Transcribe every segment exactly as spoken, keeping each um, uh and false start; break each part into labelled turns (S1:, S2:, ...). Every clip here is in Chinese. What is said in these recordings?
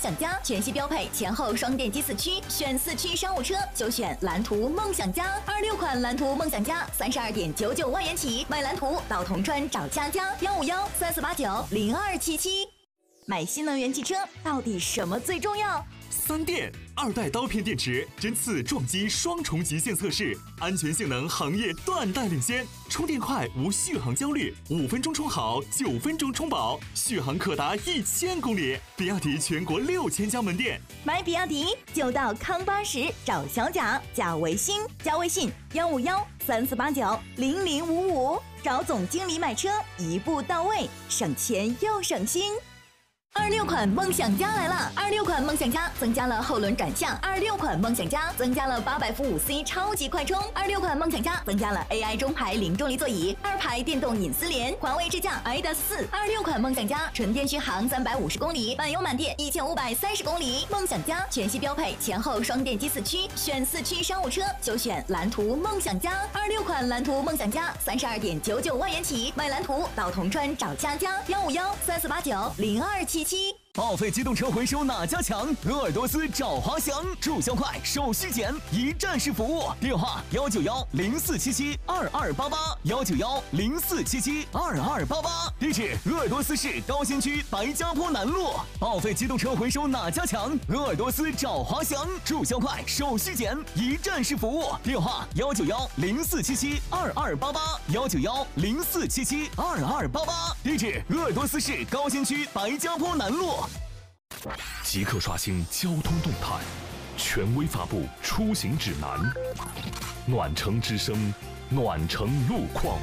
S1: 想家，全系标配前后双电机四驱，选四驱商务车就选蓝图梦想家。二六款蓝图梦想家三十二点九九万元起，买蓝图到铜川找佳佳，幺五幺三四八九零二七七。买新能源汽车到底什么最重要？
S2: 三电二代刀片电池针刺撞击双重极限测试，安全性能行业断代领先，充电快无续航焦虑，五分钟充好，九分钟充饱，续航可达一千公里。比亚迪全国六千家门店，
S1: 买比亚迪就到康巴什找小贾，加微信，加微信幺五幺三四八九零零五五，找总经理买车，一步到位，省钱又省心。二六款梦想家来了！二六款梦想家增加了后轮转向，二六款梦想家增加了八百伏五 C 超级快充，二六款梦想家增加了 A I 中排零重力座椅，二排电动隐私联，环卫智驾 I D A S 四。二六款梦想家纯电续航三百五十公里，满油满电一千五百三十公里。梦想家全系标配前后双电机四驱，选四驱商务车就选蓝图梦想家。二六款蓝图梦想家三十二点九九万元起，买蓝图到铜川找佳佳，幺五幺三四八九零二七。
S3: 报废机动车回收哪家强？鄂尔多斯找华翔，注销快，手续简，一站式服务。电话幺九幺零四七七二二八八幺九幺零四七七二二八八。地址鄂尔多斯市高新区白家坡南路。报废机动车回收哪家强？鄂尔多斯找华翔，注销快，手续简，一站式服务。电话幺九幺零四七七二二八八幺九幺零四七七二二八八。地址鄂尔多斯市高新区白家坡南路。
S2: 即刻刷新交通动态，权威发布出行指南。暖城之声，暖城路况。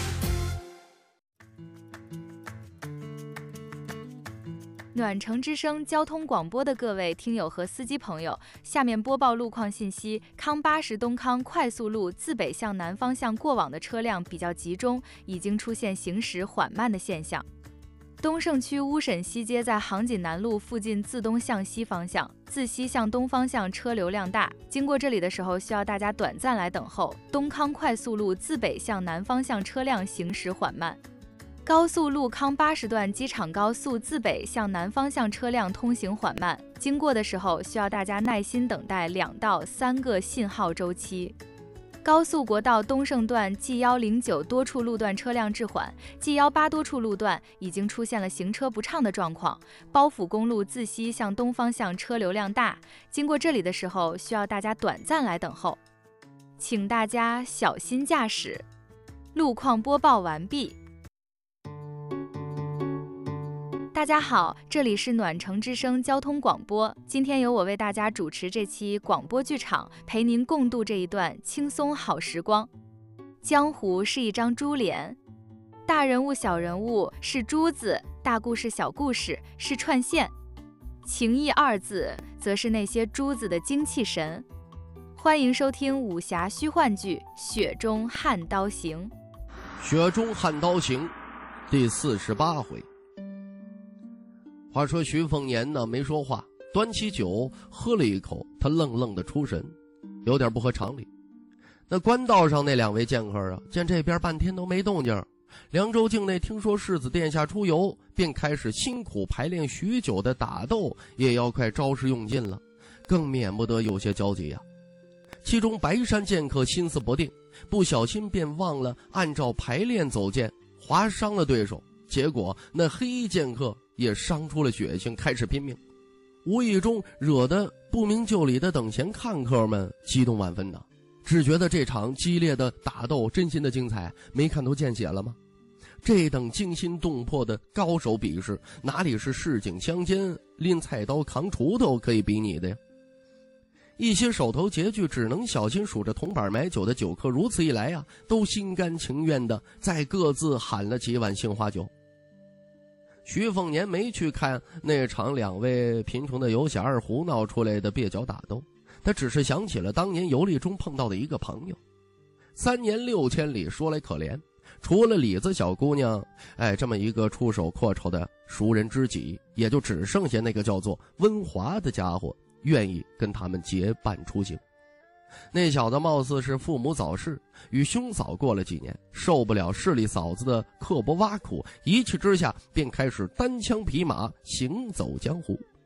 S4: 暖城之声交通广播的各位听友和司机朋友，下面播报路况信息。康巴什东康快速路自北向南方向过往的车辆比较集中，已经出现行驶缓慢的现象。东胜区乌沈西街在杭锦南路附近自东向西方向，自西向东方向车流量大，经过这里的时候需要大家短暂来等候。东康快速路自北向南方向车辆行驶缓慢。高速路康巴什段机场高速自北向南方向车辆通行缓慢，经过的时候需要大家耐心等待两到三个信号周期。高速国道东胜段 G 一零九多处路段车辆滞缓， G 一八多处路段已经出现了行车不畅的状况。包府公路自西向东方向车流量大，经过这里的时候需要大家短暂来等候，请大家小心驾驶。路况播报完毕。大家好，这里是暖城之声交通广播，今天由我为大家主持这期广播剧场，陪您共度这一段轻松好时光。江湖是一张猪脸，大人物小人物是珠子，大故事小故事是串线，情义二字则是那些珠子的精气神。欢迎收听武侠虚幻剧《雪中悍刀行》。
S5: 雪中悍刀行第四十八回。话说徐凤年呢没说话，端起酒喝了一口，他愣愣的出神，有点不合常理。那官道上那两位剑客啊，见这边半天都没动静，凉州境内听说世子殿下出游，便开始辛苦排练许久的打斗也要快招式用尽了，更免不得有些焦急啊。其中白山剑客心思不定，不小心便忘了按照排练走剑，划伤了对手，结果那黑衣剑客也伤出了血性，开始拼命，无意中惹得不明就里的等闲看客们激动万分呢，只觉得这场激烈的打斗真心的精彩，没看都见血了吗？这等惊心动魄的高手比试，哪里是市井乡间拎菜刀扛锄头可以比拟的呀？一些手头拮据只能小心数着铜板买酒的酒客，如此一来啊，都心甘情愿的再各自喊了几碗杏花酒。徐凤年没去看那场两位贫穷的游侠儿胡闹出来的蹩脚打斗，他只是想起了当年游历中碰到的一个朋友。三年六千里说来可怜，除了李子小姑娘，哎，这么一个出手阔绰的熟人知己，也就只剩下那个叫做温华的家伙愿意跟他们结伴出行。那小子貌似是父母早逝，与兄嫂过了几年，受不了势利嫂子的刻薄挖苦，一气之下便开始单枪匹马行走江湖。